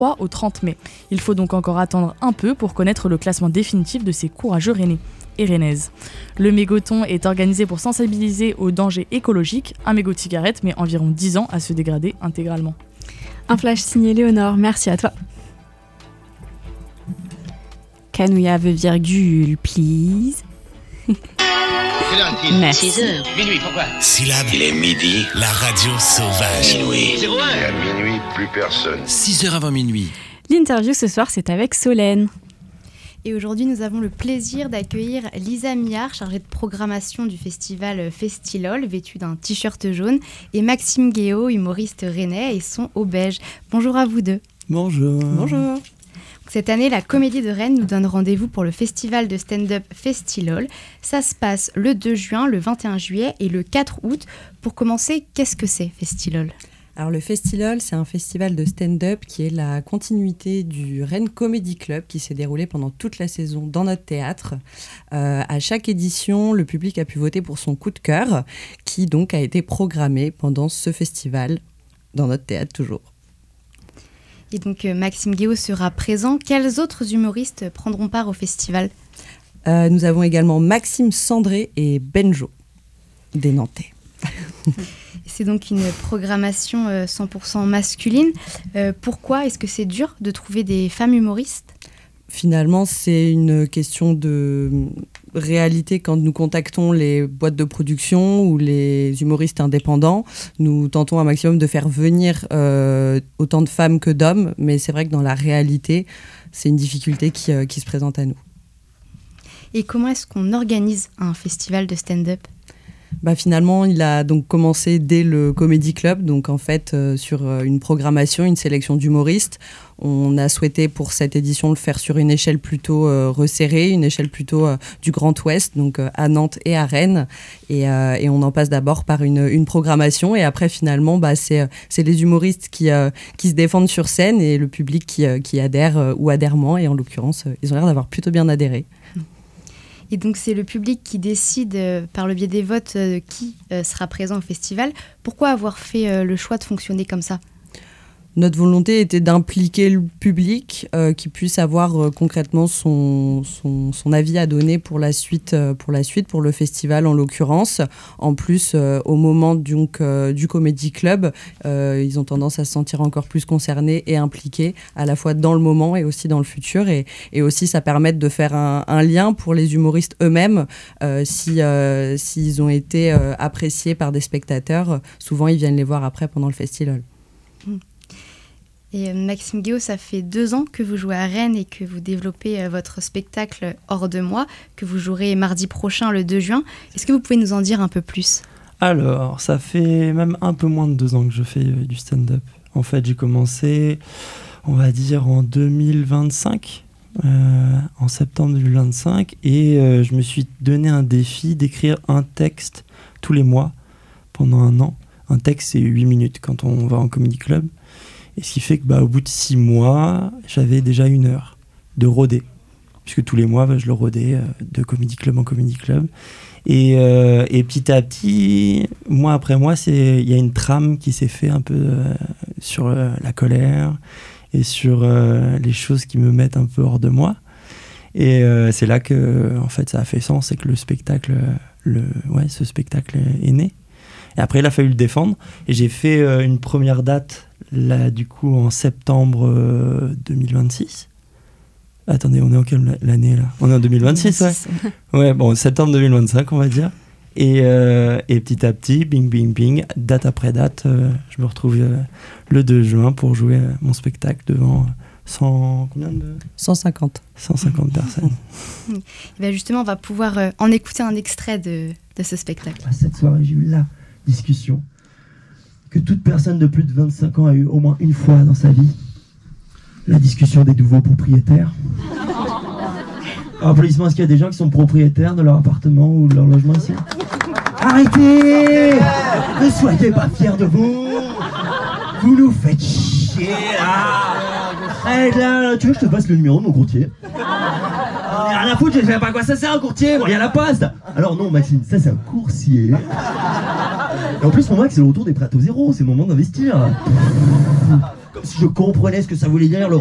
au 30 mai. Il faut donc encore attendre un peu pour connaître le classement définitif de ces courageux Rennais et Rennaises. Le mégoton est organisé pour sensibiliser aux dangers écologiques. Un mégot de cigarette met environ 10 ans à se dégrader intégralement. Un flash signé Léonore, merci à toi. Can we have a virgule, please? Merci. 6h, minuit, pourquoi? Syllabe. Il est midi. La radio sauvage. Minuit. 01. Et à minuit, plus personne. 6h avant minuit. L'interview ce soir, c'est avec Solène. Et aujourd'hui, nous avons le plaisir d'accueillir Lisa Millard, chargée de programmation du festival Festilol, vêtue d'un t-shirt jaune, et Maxime Guéot, humoriste rennais, et son haut beige. Bonjour à vous deux. Bonjour. Bonjour. Cette année, la Comédie de Rennes nous donne rendez-vous pour le festival de stand-up Festilol. Ça se passe le 2 juin, le 21 juillet et le 4 août. Pour commencer, qu'est-ce que c'est Festilol ? Alors le Festilol, c'est un festival de stand-up qui est la continuité du Rennes Comedy Club qui s'est déroulé pendant toute la saison dans notre théâtre. À chaque édition, le public a pu voter pour son coup de cœur qui donc a été programmé pendant ce festival dans notre théâtre toujours. Et donc Maxime Guéot sera présent. Quels autres humoristes prendront part au festival ? Nous avons également Maxime Sandré et Benjo, des Nantais. C'est donc une programmation 100% masculine. Pourquoi est-ce que c'est dur de trouver des femmes humoristes ? Finalement, c'est une question de réalité quand nous contactons les boîtes de production ou les humoristes indépendants. Nous tentons un maximum de faire venir autant de femmes que d'hommes, mais c'est vrai que dans la réalité, c'est une difficulté qui se présente à nous. Et comment est-ce qu'on organise un festival de stand-up ? Finalement, il a donc commencé dès le Comedy Club, donc en fait sur une programmation, une sélection d'humoristes. On a souhaité pour cette édition le faire sur une échelle plutôt resserrée, une échelle plutôt du Grand Ouest, donc à Nantes et à Rennes. Et on en passe d'abord par une programmation et après finalement c'est les humoristes qui se défendent sur scène et le public qui adhère ou adhère moins. Et en l'occurrence, ils ont l'air d'avoir plutôt bien adhéré. Et donc c'est le public qui décide par le biais des votes qui sera présent au festival. Pourquoi avoir fait le choix de fonctionner comme ça ? Notre volonté était d'impliquer le public, qui puisse avoir concrètement son avis à donner pour la suite, pour le festival en l'occurrence. En plus, au moment donc, du Comedy Club, ils ont tendance à se sentir encore plus concernés et impliqués, à la fois dans le moment et aussi dans le futur. Et aussi, ça permet de faire un lien pour les humoristes eux-mêmes. S'ils ont été appréciés par des spectateurs, souvent ils viennent les voir après pendant le festival. Et Maxime Guéot, ça fait 2 ans que vous jouez à Rennes et que vous développez votre spectacle Hors de moi, que vous jouerez mardi prochain, le 2 juin. Est-ce que vous pouvez nous en dire un peu plus ? Alors, ça fait même un peu moins de 2 ans que je fais du stand-up. En fait, j'ai commencé, on va dire, en 2025, en septembre 2025, et je me suis donné un défi d'écrire un texte tous les mois pendant 1 an. Un texte, c'est 8 minutes quand on va en comedy club. Et ce qui fait que au bout de 6 mois, j'avais déjà 1 heure de roder. Puisque tous les mois, je le rodais de comedy club en comedy club. Et petit à petit, mois après mois, il y a une trame qui s'est fait un peu sur la colère et sur les choses qui me mettent un peu hors de moi. Et c'est là que en fait, ça a fait sens et que ce spectacle est né. Et après, il a fallu le défendre. Et j'ai fait une première date, là, du coup, en septembre 2026. Attendez, on est en quelle année, là ? On est en 2026, ouais. Ouais, bon, septembre 2025, on va dire. Et petit à petit, bing, bing, bing, date après date, je me retrouve le 2 juin pour jouer mon spectacle devant 150 personnes. Et bien justement, on va pouvoir en écouter un extrait de ce spectacle. Cette soirée, j'ai eu la discussion que toute personne de plus de 25 ans a eu au moins une fois dans sa vie. La discussion des nouveaux propriétaires. Applaudissements, est-ce qu'il y a des gens qui sont propriétaires de leur appartement ou de leur logement ici ? Arrêtez ! Ne soyez pas fiers de vous. Vous nous faites chier là. Hey, là, tu veux que je te passe le numéro de mon courtier ? J'en ai rien à foutre, je sais pas à quoi ça sert un courtier, moi, il y a la poste. Alors non Maxime, ça c'est un coursier. Et en plus mon Max c'est le retour des prêts à taux zéro, c'est le moment d'investir. Comme si je comprenais ce que ça voulait dire, le